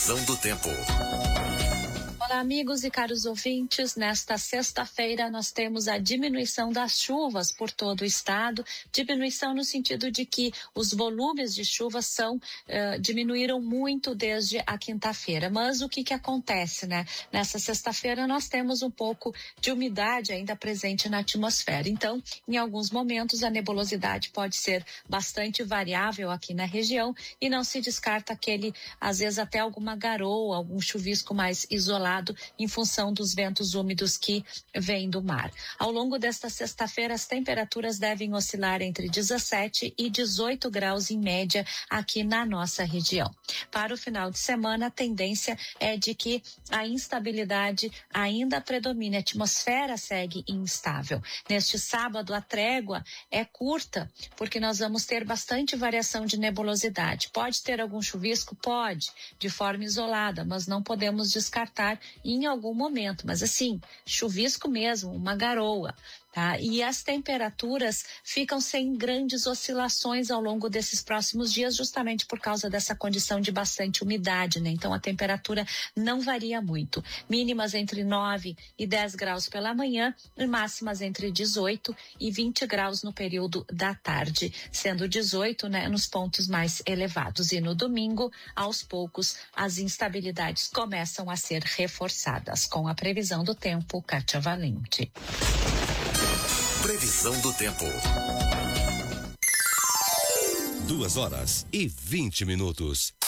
Previsão do tempo. Olá, amigos e caros ouvintes. Nesta sexta-feira nós temos a diminuição das chuvas por todo o estado, diminuição no sentido de que os volumes de chuva diminuíram muito desde a quinta-feira. Mas o que acontece, né? Nessa sexta-feira nós temos um pouco de umidade ainda presente na atmosfera. Então, em alguns momentos a nebulosidade pode ser bastante variável aqui na região e não se descarta às vezes até alguma garoa, algum chuvisco mais isolado em função dos ventos úmidos que vêm do mar. Ao longo desta sexta-feira, as temperaturas devem oscilar entre 17 e 18 graus em média aqui na nossa região. Para o final de semana, a tendência é de que a instabilidade ainda predomine, a atmosfera segue instável. Neste sábado, a trégua é curta, porque nós vamos ter bastante variação de nebulosidade. Pode ter algum chuvisco? Pode, de forma isolada, mas não podemos descartar em algum momento, mas assim, chuvisco mesmo, uma garoa, tá? E as temperaturas ficam sem grandes oscilações ao longo desses próximos dias, justamente por causa dessa condição de bastante umidade, né? Então a temperatura não varia muito. Mínimas entre 9 e 10 graus pela manhã e máximas entre 18 e 20 graus no período da tarde, sendo 18, né, nos pontos mais elevados. E no domingo, aos poucos, as instabilidades começam a ser reforçadas. Com a previsão do tempo, Kátia Valente. Previsão do tempo. 2 horas e 20 minutos.